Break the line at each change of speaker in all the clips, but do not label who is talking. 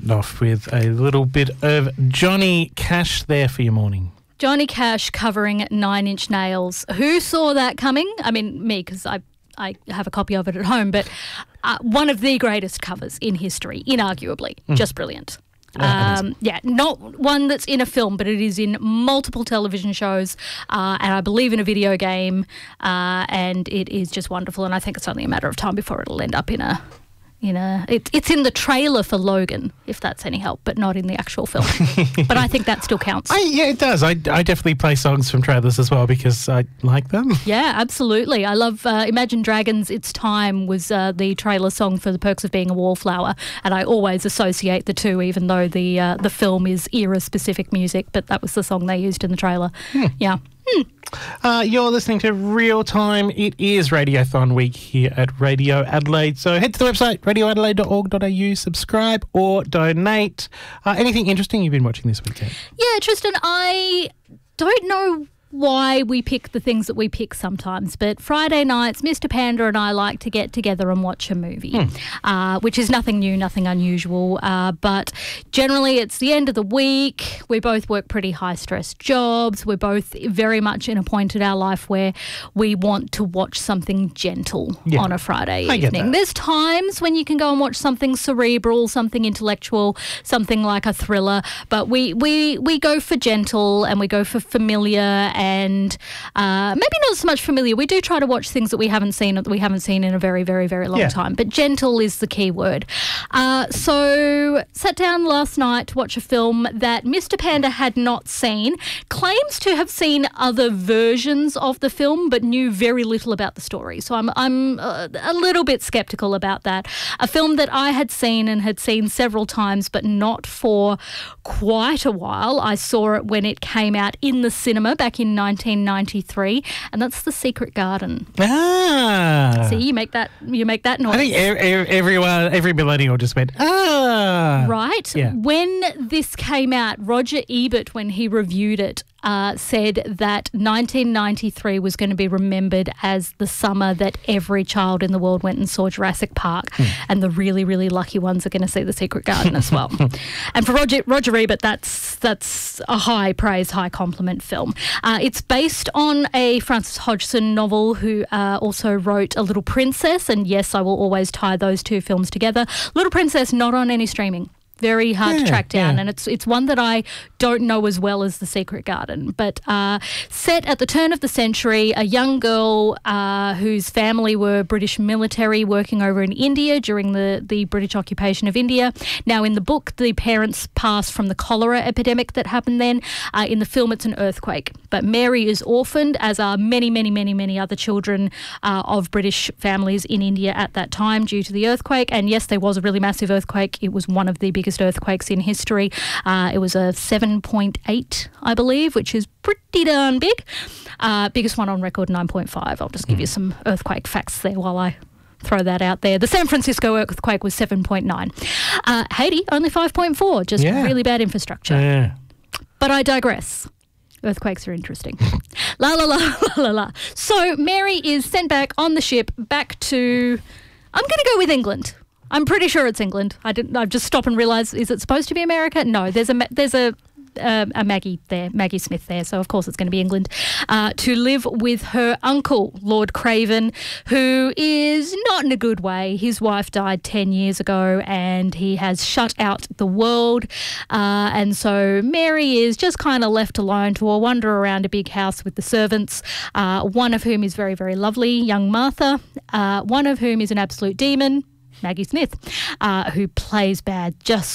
starting off with a little bit of Johnny Cash there for your morning.
Johnny Cash covering Nine Inch Nails. Who saw that coming? I mean, me, because I have a copy of it at home, but one of the greatest covers in history, inarguably. Just brilliant. Not one that's in a film, but it is in multiple television shows and I believe in a video game, and it is just wonderful, and I think it's only a matter of time before it'll end up it's in the trailer for Logan, if that's any help, but not in the actual film. But I think that still counts.
Yeah, it does. I definitely play songs from trailers as well because I like them.
Yeah, absolutely. I love Imagine Dragons' It's Time was the trailer song for The Perks of Being a Wallflower, and I always associate the two, even though the film is era-specific music, but that was the song they used in the trailer. Yeah.
You're listening to Real Time. It is Radiothon week here at Radio Adelaide. So head to the website, radioadelaide.org.au, subscribe or donate. Anything interesting you've been watching this weekend?
Yeah, Tristan, I don't know why we pick the things that we pick sometimes, but Friday nights, Mr. Panda and I like to get together and watch a movie, which is nothing new, nothing unusual, but generally it's the end of the week. We both work pretty high-stress jobs. We're both very much in a point in our life where we want to watch something gentle on a Friday evening. There's times when you can go and watch something cerebral, something intellectual, something like a thriller, but we go for gentle and we go for familiar and maybe not so much familiar. We do try to watch things that we haven't seen in a very, very, very long time. But gentle is the key word. So sat down last night to watch a film that Mr. Panda had not seen, claims to have seen other versions of the film but knew very little about the story. So I'm a little bit sceptical about that. A film that I had seen and had seen several times but not for quite a while. I saw it when it came out in the cinema back in 1993, and that's The Secret Garden. See, you make that noise.
I think every millennial just went,
right?
Yeah.
When this came out, Roger Ebert, when he reviewed it, said that 1993 was going to be remembered as the summer that every child in the world went and saw Jurassic Park, and the really, really lucky ones are going to see The Secret Garden as well. And for Roger Ebert, that's a high praise, high compliment film. It's based on a Frances Hodgson novel who also wrote A Little Princess, and yes, I will always tie those two films together. Little Princess not on any streaming. Very hard to track down, and it's one that I don't know as well as The Secret Garden. But set at the turn of the century, a young girl whose family were British military working over in India during the British occupation of India. Now, in the book, the parents passed from the cholera epidemic that happened then. In the film, it's an earthquake. But Mary is orphaned, as are many, many, many, many other children of British families in India at that time due to the earthquake. And yes, there was a really massive earthquake. It was one of the biggest earthquakes in history. It was a 7.8, I believe, which is pretty darn big. Biggest one on record, 9.5. I'll just give you some earthquake facts there while I throw that out there. The San Francisco earthquake was 7.9. Haiti, only 5.4, just really bad infrastructure.
Yeah.
But I digress. Earthquakes are interesting. La la la la la la. So Mary is sent back on the ship back to, I'm going to go with England. I'm pretty sure it's England. I've just stopped and realised, is it supposed to be America? No, there's a Maggie there, Maggie Smith there, so of course it's going to be England, to live with her uncle, Lord Craven, who is not in a good way. His wife died 10 years ago and he has shut out the world, and so Mary is just kind of left alone to wander around a big house with the servants, one of whom is very, very lovely, young Martha, one of whom is an absolute demon, Maggie Smith, who plays bad just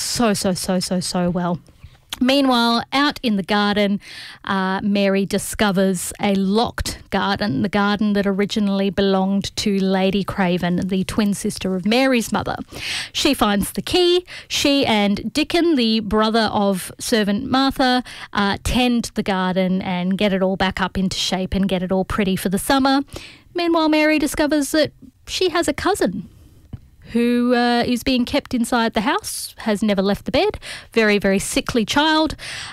so well. Meanwhile, out in the garden, Mary discovers a locked garden, the garden that originally belonged to Lady Craven, the twin sister of Mary's mother. She finds the key. She and Dickon, the brother of servant Martha, tend the garden and get it all back up into shape and get it all pretty for the summer. Meanwhile, Mary discovers that she has a cousin who is being kept inside the house, has never left the bed, very, very sickly child,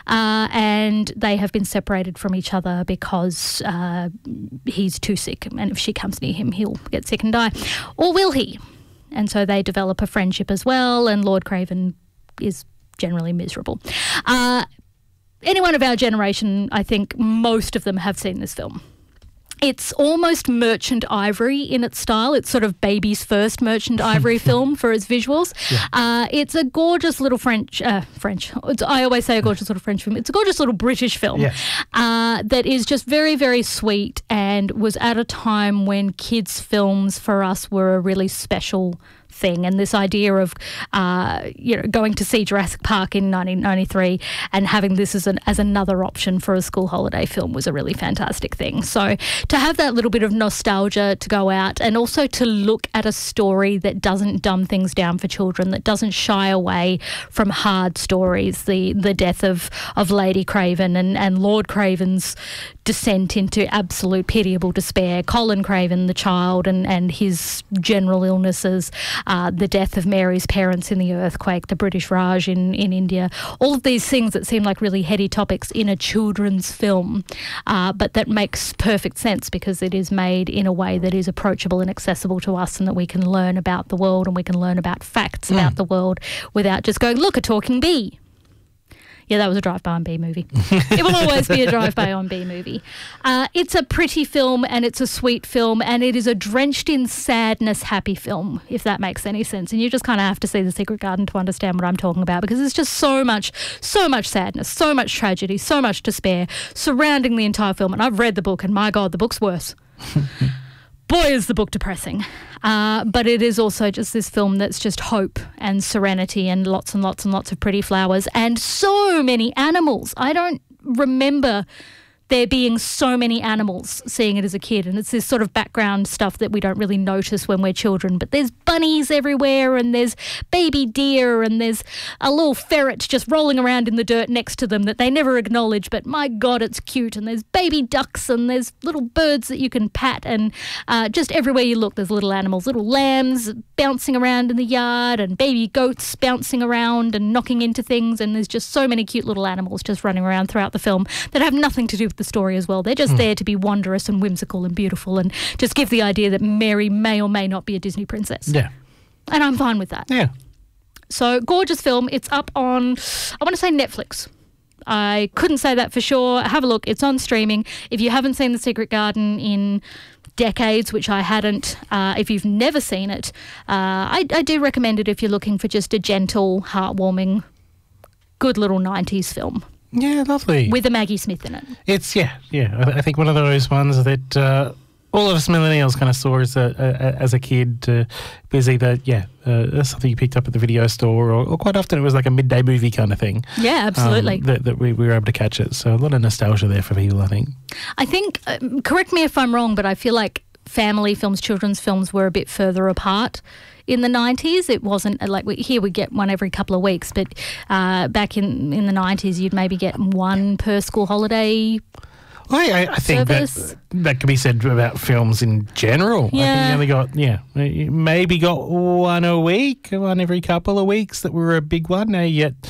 and they have been separated from each other because he's too sick, and if she comes near him, he'll get sick and die. Or will he? And so they develop a friendship as well, and Lord Craven is generally miserable. Anyone of our generation, I think most of them have seen this film. It's almost Merchant Ivory in its style. It's sort of baby's first Merchant Ivory film for its visuals. Yeah. It's a gorgeous little I always say a gorgeous little French film. It's a gorgeous little British film that is just very, very sweet and was at a time when kids' films for us were a really special thing. And this idea of going to see Jurassic Park in 1993 and having this as another option for a school holiday film was a really fantastic thing. So to have that little bit of nostalgia to go out, and also to look at a story that doesn't dumb things down for children, that doesn't shy away from hard stories, the death of Lady Craven and Lord Craven's descent into absolute pitiable despair, Colin Craven, the child, and his general illnesses, the death of Mary's parents in the earthquake, the British Raj in India, all of these things that seem like really heady topics in a children's film, but that makes perfect sense because it is made in a way that is approachable and accessible to us, and that we can learn about the world and we can learn about facts about the world without just going, look, a talking bee. Yeah, that was a drive-by on B movie. It will always be a drive-by on B movie. It's a pretty film and it's a sweet film, and it is a drenched in sadness happy film, if that makes any sense. And you just kind of have to see The Secret Garden to understand what I'm talking about, because there's just so much sadness, so much tragedy, so much despair surrounding the entire film. And I've read the book, and my God, the book's worse. Boy, is the book depressing. But it is also just this film that's just hope and serenity and lots and lots and lots of pretty flowers and so many animals. I don't remember there being so many animals seeing it as a kid, and it's this sort of background stuff that we don't really notice when we're children, but there's bunnies everywhere, and there's baby deer, and there's a little ferret just rolling around in the dirt next to them that they never acknowledge, but my God, it's cute, and there's baby ducks, and there's little birds that you can pat, and just everywhere you look there's little animals, little lambs bouncing around in the yard, and baby goats bouncing around and knocking into things, and there's just so many cute little animals just running around throughout the film that have nothing to do with the story as well. They're just there to be wondrous and whimsical and beautiful, and just give the idea that Mary may or may not be a Disney princess.
Yeah.
And I'm fine with that.
Yeah.
So, gorgeous film. It's up on, I want to say Netflix. I couldn't say that for sure. Have a look. It's on streaming. If you haven't seen The Secret Garden in decades, which I hadn't, if you've never seen it, I do recommend it if you're looking for just a gentle, heartwarming, good little 90s film.
Yeah, lovely.
With a Maggie Smith in it.
It's, I think one of those ones that all of us millennials kind of saw as a kid. Was either, something you picked up at the video store, or quite often it was like a midday movie kind of thing.
Yeah, absolutely.
That we were able to catch it. So a lot of nostalgia there for people, I think.
I think, correct me if I'm wrong, but I feel like family films, children's films were a bit further apart in the 90s. It wasn't like here we get one every couple of weeks, but back in the 90s you'd maybe get one per school holiday.
I think that could be said about films in general.
Yeah.
I think you maybe got one a week, one every couple of weeks that were a big one. Now you get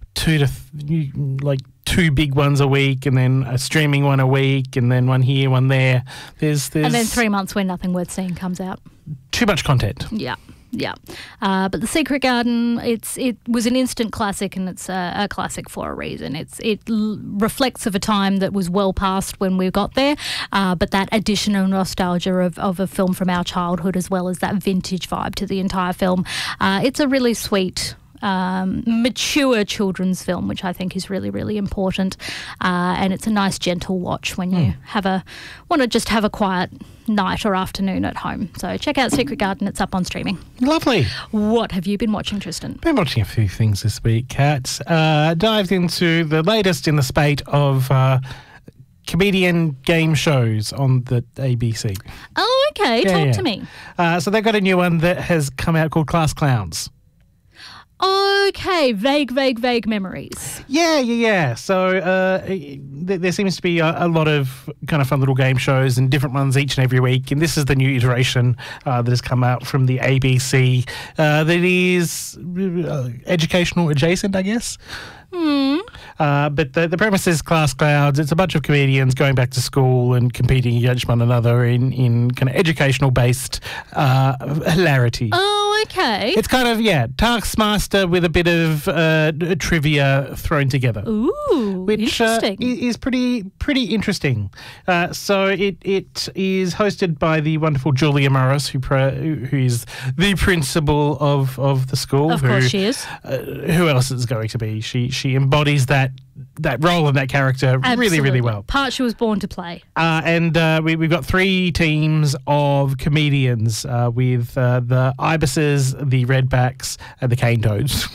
two big ones a week, and then a streaming one a week, and then one here, one there. There's
and then 3 months when nothing worth seeing comes out.
Too much content.
Yeah. But The Secret Garden, it was an instant classic, and it's a classic for a reason. It reflects of a time that was well past when we got there, but that additional nostalgia of a film from our childhood, as well as that vintage vibe to the entire film. It's a really sweet, mature children's film, which I think is really, really important. And it's a nice, gentle watch when you want to just have a quiet night or afternoon at home. So check out Secret Garden. It's up on streaming.
Lovely.
What have you been watching, Tristan?
Been watching a few things this week, Kat. Dived into the latest in the spate of comedian game shows on the ABC.
Oh, okay. Talk to me.
So they've got a new one that has come out called Class Clowns.
Okay, vague memories.
Yeah. So there seems to be a lot of kind of fun little game shows and different ones each and every week. And this is the new iteration that has come out from the ABC that is educational adjacent, I guess. But the premise is Class Clowns. It's a bunch of comedians going back to school and competing against one another in kind of educational-based hilarity.
Oh, Oh, okay.
It's kind of, Taskmaster with a bit of trivia thrown together.
Ooh,
Which
interesting.
is pretty interesting. So it is hosted by the wonderful Julia Morris, who is the principal of the school.
Of course she is.
Who else is going to be? She embodies that role and that character really, really well.
Part she was born to play.
And we've got 3 teams of comedians with the Ibises, the Redbacks, and the Cane Toads.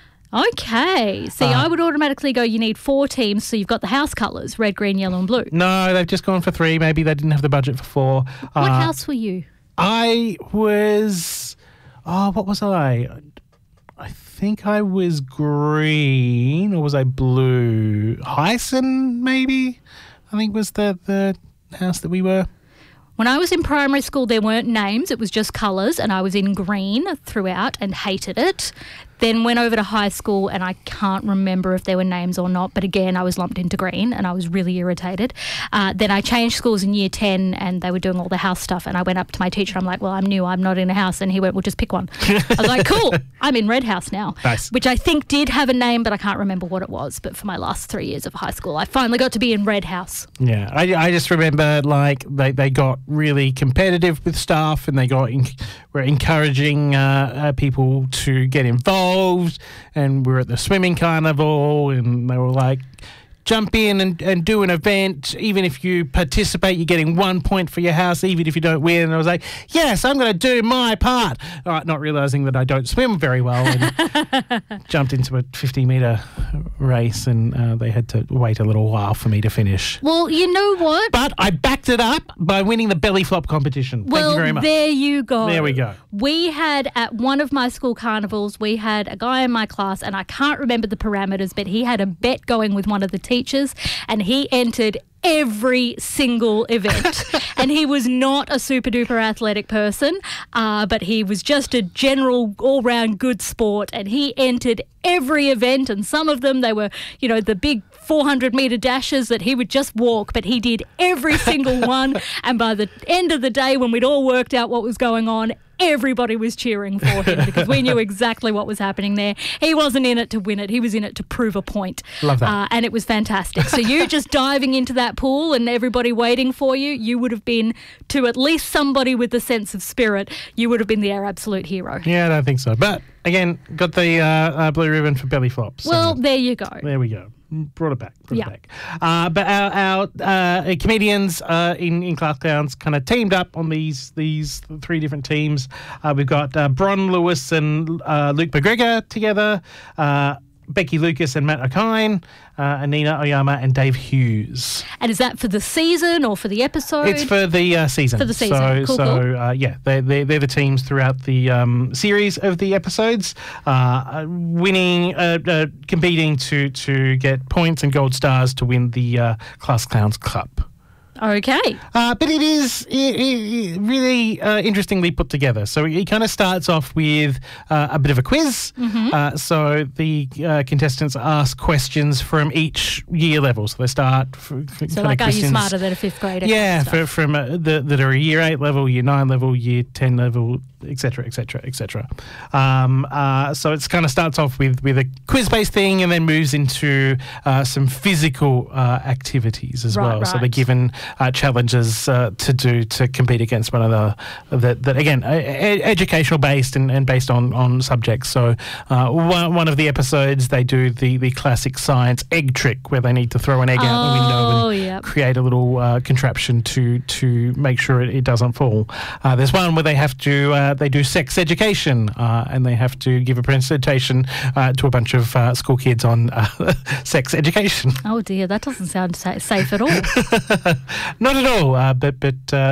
Okay. See, I would automatically go, you need 4 teams, so you've got the house colours, red, green, yellow and blue.
No, they've just gone for 3. Maybe they didn't have the budget for 4.
What house were you?
I was... Oh, what was I? I think I was green, or was I blue? Hyson, maybe? I think was the house that we were.
When I was in primary school, there weren't names. It was just colours, and I was in green throughout and hated it. Then went over to high school, and I can't remember if there were names or not. But again, I was lumped into green, and I was really irritated. Then I changed schools in year 10, and they were doing all the house stuff. And I went up to my teacher. I'm like, well, I'm new. I'm not in a house. And he went, well, just pick one. I was like, cool. I'm in red house now.
Nice.
Which I think did have a name, but I can't remember what it was. But for my last 3 years of high school, I finally got to be in red house.
Yeah, I just remember like they got really competitive with stuff, and they were encouraging people to get involved, and we were at the swimming carnival, and they were like, jump in and do an event. Even if you participate, you're getting 1 point for your house, even if you don't win. And I was like, yes, I'm going to do my part. All right, not realising that I don't swim very well, and jumped into a 50-metre race, and they had to wait a little while for me to finish.
Well, you know what?
But I backed it up by winning the belly flop competition. Thank you very much.
There you go.
There we go.
We had, at one of my school carnivals, we had a guy in my class, and I can't remember the parameters, but he had a bet going with one of the teachers, and he entered every single event. And he was not a super duper athletic person, but he was just a general all round good sport, and he entered every event, and some of them, they were, the big 400-metre dashes that he would just walk, but he did every single one. And by the end of the day, when we'd all worked out what was going on, everybody was cheering for him because we knew exactly what was happening there. He wasn't in it to win it. He was in it to prove a point.
Love that.
And it was fantastic. So you just diving into that pool and everybody waiting for you, you would have been, to at least somebody with a sense of spirit, you would have been their absolute hero.
Yeah, I don't think so. But, again, got the blue ribbon for belly flops. So
Well, there you go.
there we go. Brought it back. But our comedians in Class Clowns kind of teamed up on these 3 different teams. We've got Bron Lewis and Luke McGregor together, Becky Lucas and Matt O'Kine, Anina Oyama and Dave Hughes.
And is that for the season or for the episode?
It's for the season.
For the season. Cool.
They're the teams throughout the series of the episodes, winning, competing to get points and gold stars to win the Class Clowns Club.
Okay.
But it is really interestingly put together. So it kind of starts off with a bit of a quiz.
Mm-hmm.
So the contestants ask questions from each year level. So they start...
So like, are you smarter than a 5th grader?
Yeah, from that are a year 8 level, year 9 level, year 10 level, etc., etc., etc. So it's kind of starts off with a quiz-based thing and then moves into some physical activities as well.
Right.
So they're given challenges to do to compete against one another that again, educational based and based on subjects. So one of the episodes, they do the classic science egg trick where they need to throw an egg out the window and create a little contraption to make sure it doesn't fall. There's one where they have to they do sex education and they have to give a presentation to a bunch of school kids on sex education.
Oh dear, that doesn't sound safe at all.
Not at all, but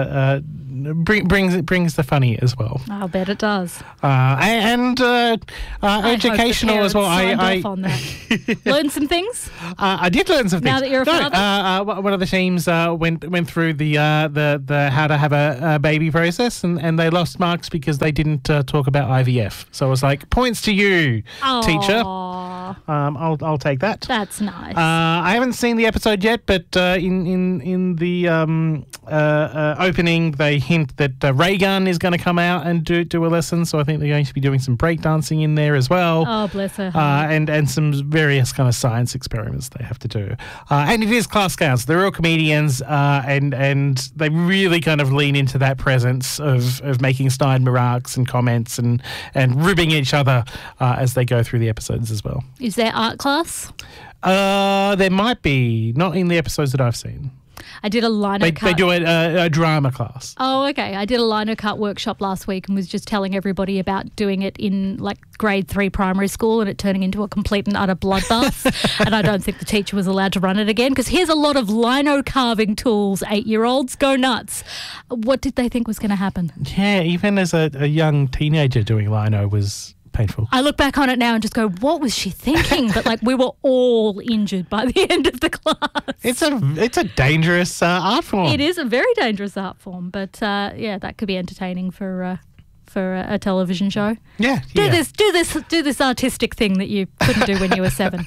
brings the funny as well.
I'll bet it does.
And educational as well.
I off on that. Learn some things.
I did learn some things.
Now that you're a father.
One of the teams went through the how to have a baby process, and they lost marks because they didn't talk about IVF. So I was like, points to you, teacher. I'll take that.
That's nice.
I haven't seen the episode yet, but in the opening, they hint that Raygun is going to come out and do a lesson. So I think they're going to be doing some breakdancing in there as well.
Oh, bless her.
And some various kind of science experiments they have to do. And it is class clowns. They're all comedians, and they really kind of lean into that presence of making snide remarks and comments and ribbing each other as they go through the episodes as well.
Is there art class?
There might be, not in the episodes that I've seen.
I did a lino cut.
They do a drama class.
Oh, okay. I did a lino cut workshop last week and was just telling everybody about doing it in like grade 3 primary school and it turning into a complete and utter bloodbath. And I don't think the teacher was allowed to run it again because here's a lot of lino carving tools, 8-year-olds. Go nuts. What did they think was going to happen?
Yeah, even as a young teenager doing lino was painful.
I look back on it now and just go, what was she thinking? But like we were all injured by the end of the class.
It's a dangerous art form.
It is a very dangerous art form, but yeah, that could be entertaining for a television show.
Yeah,
do this artistic thing that you couldn't do when you were 7.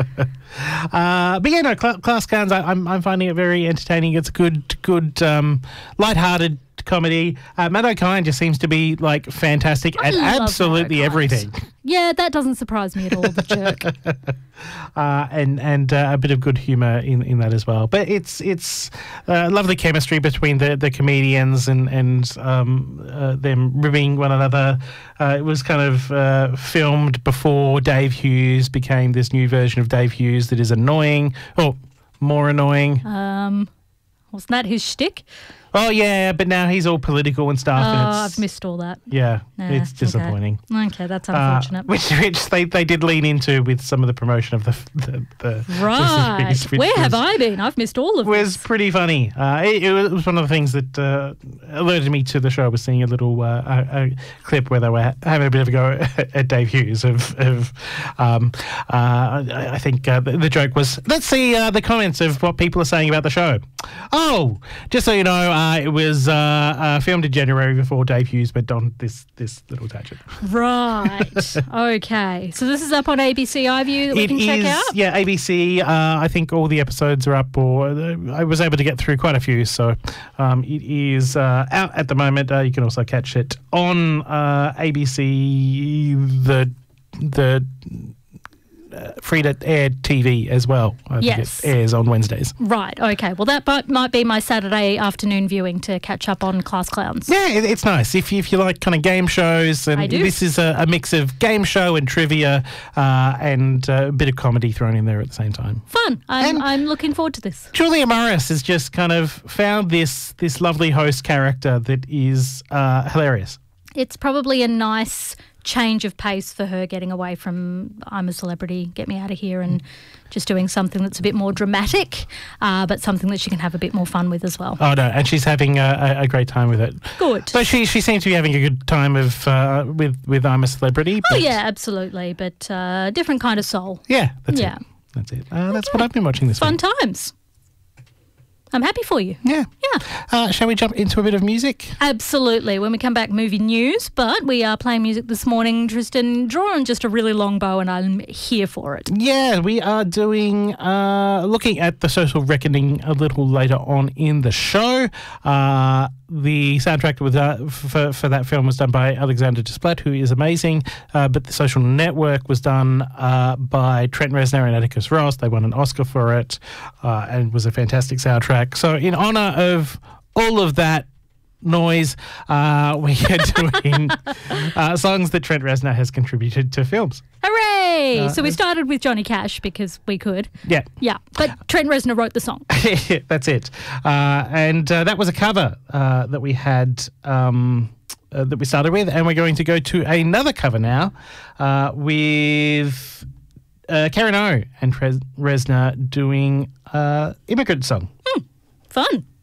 But yeah, no, Class Clowns. I'm finding it very entertaining. It's a good, lighthearted comedy. Matt O'Kine just seems to be like fantastic at absolutely everything.
Yeah, that doesn't surprise me at all. The jerk.
And a bit of good humour in that as well. But it's lovely chemistry between the comedians and them ribbing one another. It was kind of filmed before Dave Hughes became this new version of Dave Hughes that is annoying, or more annoying.
Wasn't that his shtick?
Oh, yeah, but now he's all political and stuff.
Oh,
and
I've missed all that.
Yeah, it's disappointing.
Okay, that's unfortunate.
Which they did lean into with some of the promotion of the
right.
series,
Where have I been? I've missed all of
it. Was pretty funny. It was one of the things that alerted me to the show. I was seeing a little a clip where they were having a bit of a go at Dave Hughes I think the joke was, let's see the comments of what people are saying about the show. Oh, just so you know, it was filmed in January before Dave Hughes went on this little tangent.
Right. Okay. So this is up on ABC iView that we can check out?
Yeah, ABC. I think all the episodes are up, or I was able to get through quite a few. So it is out at the moment. You can also catch it on ABC, the free-to-air TV as well. I think it airs on Wednesdays.
Right, okay. Well, that might be my Saturday afternoon viewing to catch up on Class Clowns.
Yeah, it's nice. If you like kind of game shows, and this is a mix of game show and trivia and a bit of comedy thrown in there at the same time.
Fun. I'm looking forward to this.
Julia Morris has just kind of found this lovely host character that is hilarious.
It's probably a nice change of pace for her, getting away from I'm a celebrity, get me out of here, and just doing something that's a bit more dramatic, but something that she can have a bit more fun with as well.
Oh, no, and she's having a great time with it.
Good.
So she seems to be having a good time with I'm a Celebrity.
Oh, yeah, absolutely, but different kind of soul.
Yeah, that's it. That's it. That's what I've been watching this week.
Fun times. I'm happy for you.
Yeah. Shall we jump into a bit of music?
Absolutely. When we come back, movie news. But we are playing music this morning, Tristan. Drawing just a really long bow, and I'm here for it. Yeah,
we are doing looking at The Social Reckoning a little later on in the show. The soundtrack for that film was done by Alexander Desplat, who is amazing. But The Social Network was done by Trent Reznor and Atticus Ross. They won an Oscar for it, and was a fantastic soundtrack. So in honour of all of that noise, we are doing songs that Trent Reznor has contributed to films.
Hooray! So we started with Johnny Cash because we could.
Yeah.
But Trent Reznor wrote the song.
That's it. And that was a cover that we had that we started with, and we're going to go to another cover now with Karen O and Reznor doing Immigrant Song.
Fun.